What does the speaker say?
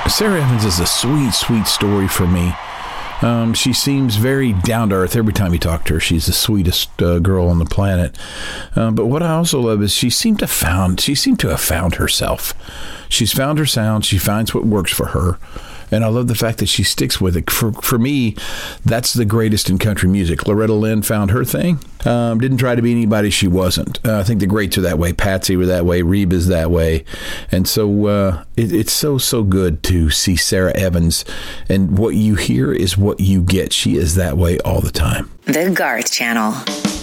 Sara Evans is a sweet, sweet story for me. She seems very down to earth every time you talk to her. She's the sweetest girl on the planet. But what I also love is she seemed to have found herself. She's found her sound. She finds what works for her. And I love the fact that she sticks with it. For me, that's the greatest in country music. Loretta Lynn found her thing. Didn't try to be anybody she wasn't. I think the greats are that way. Patsy were that way. Reba's that way. And so it's so good to see Sara Evans. And what you hear is what you get. She is that way all the time. The Garth Channel.